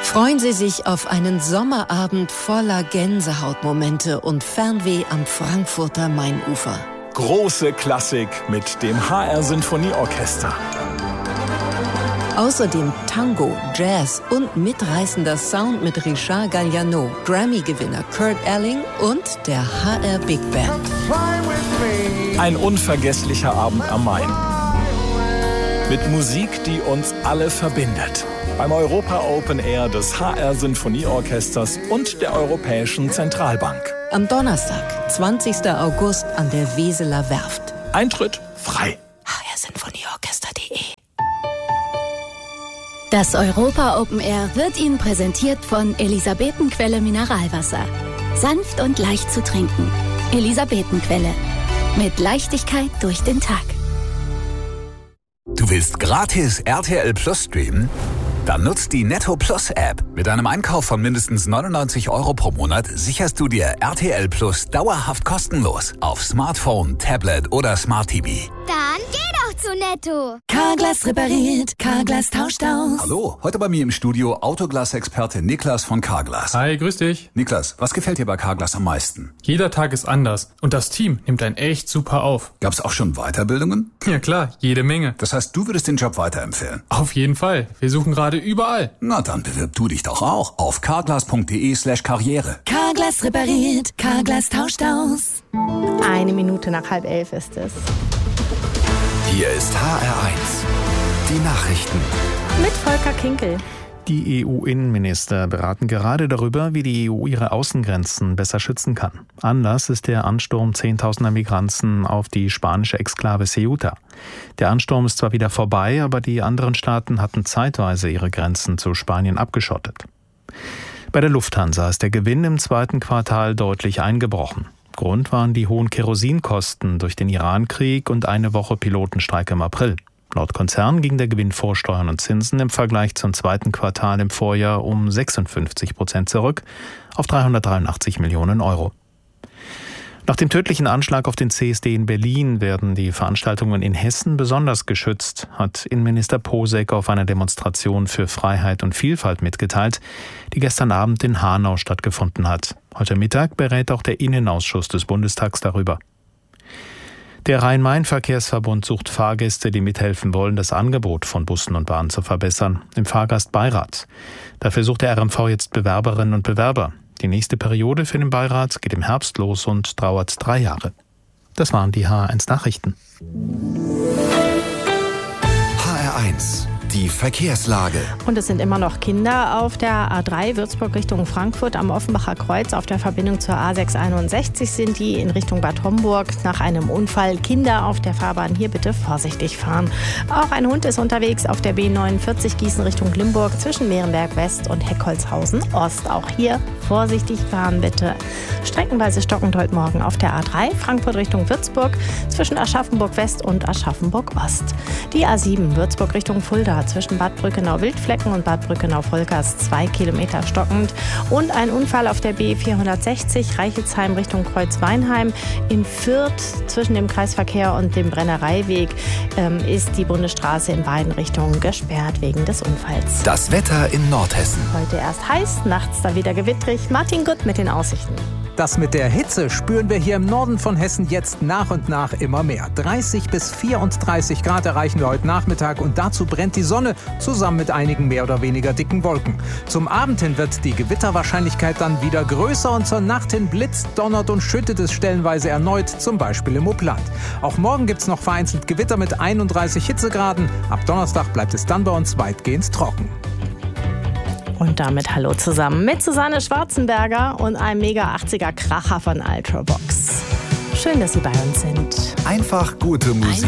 Freuen Sie sich auf einen Sommerabend voller Gänsehautmomente und Fernweh am Frankfurter Mainufer. Große Klassik mit dem HR Sinfonieorchester. Außerdem Tango, Jazz und mitreißender Sound mit Richard Galliano, Grammy-Gewinner Kurt Elling und der HR Big Band. Ein unvergesslicher Abend am Main. Mit Musik, die uns alle verbindet. Beim Europa Open Air des HR Sinfonieorchesters und der Europäischen Zentralbank. Am Donnerstag, 20. August an der Weseler Werft. Eintritt frei. hrsinfonieorchester.de. Das Europa Open Air wird Ihnen präsentiert von Elisabetenquelle Mineralwasser. Sanft und leicht zu trinken. Elisabetenquelle. Mit Leichtigkeit durch den Tag. Du willst gratis RTL Plus streamen? Dann nutzt die Netto Plus App. Mit einem Einkauf von mindestens 99 € pro Monat sicherst du dir RTL Plus dauerhaft kostenlos auf Smartphone, Tablet oder Smart TV. Dann geh doch zu Netto. Carglass repariert, Carglass tauscht aus. Hallo, heute bei mir im Studio Autoglas-Experte Niklas von Carglass. Hi, grüß dich. Niklas, was gefällt dir bei Carglass am meisten? Jeder Tag ist anders und das Team nimmt einen echt super auf. Gab's auch schon Weiterbildungen? Ja klar, jede Menge. Das heißt, du würdest den Job weiterempfehlen? Auf jeden Fall. Wir suchen gerade überall. Na, dann bewirb du dich doch auch auf carglass.de/karriere. Carglass repariert, Carglass tauscht aus. 1 Minute nach 10:30 ist es. Hier ist HR1, die Nachrichten. Mit Volker Kinkel. Die EU-Innenminister beraten gerade darüber, wie die EU ihre Außengrenzen besser schützen kann. Anlass ist der Ansturm Zehntausender Migranten auf die spanische Exklave Ceuta. Der Ansturm ist zwar wieder vorbei, aber die anderen Staaten hatten zeitweise ihre Grenzen zu Spanien abgeschottet. Bei der Lufthansa ist der Gewinn im zweiten Quartal deutlich eingebrochen. Grund waren die hohen Kerosinkosten durch den Iran-Krieg und eine Woche Pilotenstreik im April. Laut Konzern ging der Gewinn vor Steuern und Zinsen im Vergleich zum zweiten Quartal im Vorjahr um 56% zurück auf 383 Millionen €. Nach dem tödlichen Anschlag auf den CSD in Berlin werden die Veranstaltungen in Hessen besonders geschützt, hat Innenminister Posek auf einer Demonstration für Freiheit und Vielfalt mitgeteilt, die gestern Abend in Hanau stattgefunden hat. Heute Mittag berät auch der Innenausschuss des Bundestags darüber. Der Rhein-Main-Verkehrsverbund sucht Fahrgäste, die mithelfen wollen, das Angebot von Bussen und Bahnen zu verbessern, im Fahrgastbeirat. Dafür sucht der RMV jetzt Bewerberinnen und Bewerber. Die nächste Periode für den Beirat geht im Herbst los und dauert 3 Jahre. Das waren die HR1 Nachrichten. HR1, die Verkehrslage. Und es sind immer noch Kinder auf der A3 Würzburg Richtung Frankfurt am Offenbacher Kreuz. Auf der Verbindung zur A661 sind die in Richtung Bad Homburg nach einem Unfall. Kinder auf der Fahrbahn hier bitte vorsichtig fahren. Auch ein Hund ist unterwegs auf der B49 Gießen Richtung Limburg zwischen Mehrenberg West und Heckholzhausen Ost. Auch hier vorsichtig fahren bitte. Streckenweise stockend heute Morgen auf der A3 Frankfurt Richtung Würzburg zwischen Aschaffenburg West und Aschaffenburg Ost. Die A7 Würzburg Richtung Fulda zwischen Bad Brückenau-Wildflecken und Bad Brückenau-Volkers 2 Kilometer stockend. Und ein Unfall auf der B460 Reichelsheim Richtung Kreuzweinheim. In Fürth zwischen dem Kreisverkehr und dem Brennereiweg ist die Bundesstraße in beiden Richtungen gesperrt wegen des Unfalls. Das Wetter in Nordhessen. Heute erst heiß, nachts dann wieder gewittrig. Martin Gutt mit den Aussichten. Das mit der Hitze spüren wir hier im Norden von Hessen jetzt nach und nach immer mehr. 30 bis 34 Grad erreichen wir heute Nachmittag und dazu brennt die Sonne zusammen mit einigen mehr oder weniger dicken Wolken. Zum Abend hin wird die Gewitterwahrscheinlichkeit dann wieder größer und zur Nacht hin blitzt, donnert und schüttet es stellenweise erneut, zum Beispiel im Upland. Auch morgen gibt es noch vereinzelt Gewitter mit 31 Hitzegraden. Ab Donnerstag bleibt es dann bei uns weitgehend trocken. Und damit hallo zusammen mit Susanne Schwarzenberger und einem mega 80er Kracher von Ultravox. Schön, dass Sie bei uns sind. Einfach gute Musik.